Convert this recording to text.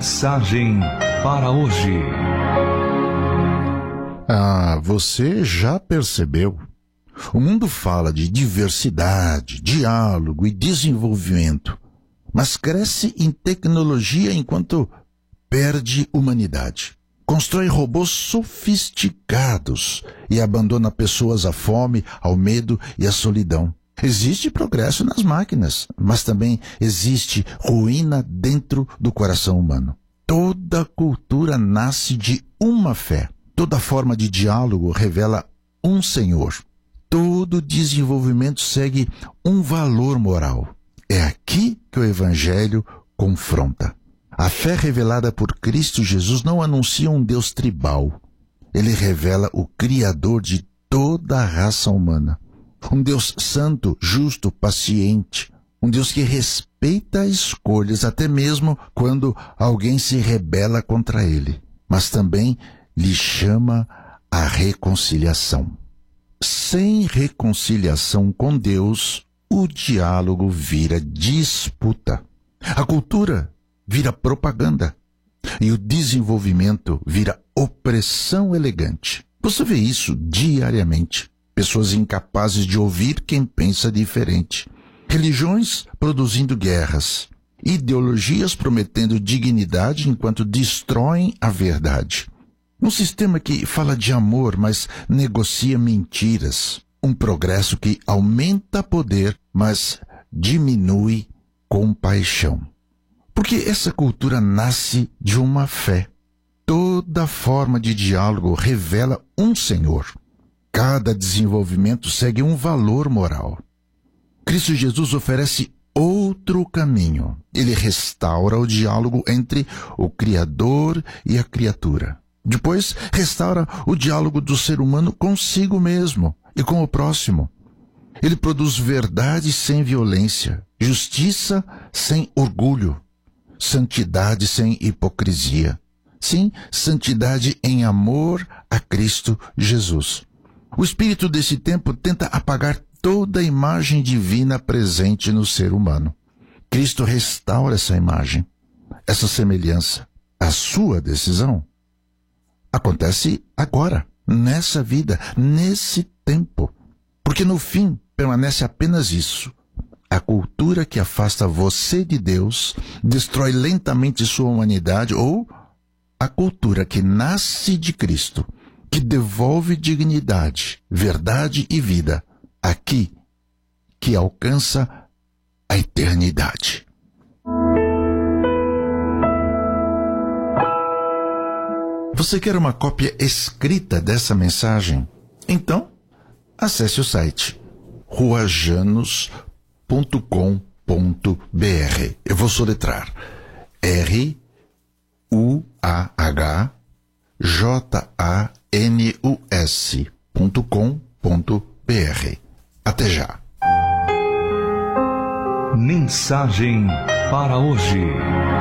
Mensagem para hoje. Você já percebeu? O mundo fala de diversidade, diálogo e desenvolvimento, mas cresce em tecnologia enquanto perde humanidade. Constrói robôs sofisticados e abandona pessoas à fome, ao medo e à solidão. Existe progresso nas máquinas, mas também existe ruína dentro do coração humano. Toda cultura nasce de uma fé. Toda forma de diálogo revela um Senhor. Todo desenvolvimento segue um valor moral. É aqui que o Evangelho confronta. A fé revelada por Cristo Jesus não anuncia um Deus tribal. Ele revela o Criador de toda a raça humana. Um Deus santo, justo, paciente. Um Deus que respeita escolhas, até mesmo quando alguém se rebela contra ele. Mas também lhe chama a reconciliação. Sem reconciliação com Deus, o diálogo vira disputa. A cultura vira propaganda. E o desenvolvimento vira opressão elegante. Você vê isso diariamente. Pessoas incapazes de ouvir quem pensa diferente. Religiões produzindo guerras. Ideologias prometendo dignidade enquanto destroem a verdade. Um sistema que fala de amor, mas negocia mentiras. Um progresso que aumenta poder, mas diminui compaixão. Porque essa cultura nasce de uma fé. Toda forma de diálogo revela um Senhor. Cada desenvolvimento segue um valor moral. Cristo Jesus oferece outro caminho. Ele restaura o diálogo entre o Criador e a criatura. Depois, restaura o diálogo do ser humano consigo mesmo e com o próximo. Ele produz verdade sem violência, justiça sem orgulho, santidade sem hipocrisia. Sim, santidade em amor a Cristo Jesus. O espírito desse tempo tenta apagar toda a imagem divina presente no ser humano. Cristo restaura essa imagem, essa semelhança. A sua decisão acontece agora, nessa vida, nesse tempo. Porque no fim permanece apenas isso. A cultura que afasta você de Deus, destrói lentamente sua humanidade, ou a cultura que nasce de Cristo, que devolve dignidade, verdade e vida, aqui, que alcança a eternidade. Você quer uma cópia escrita dessa mensagem? Então, acesse o site ruajanus.com.br. Eu vou soletrar ruajanus.com.br. Até já. Mensagem para hoje.